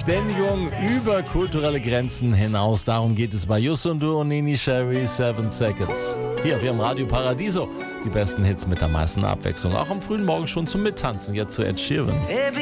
denn jung über kulturelle Grenzen hinaus. Darum geht es bei Yusundu und Nini Sherry 7 Seconds. Hier auf ihrem Radio Paradiso. Die besten Hits mit der meisten Abwechslung. Auch am frühen Morgen schon zum Mittanzen. Jetzt zu Ed Sheeran.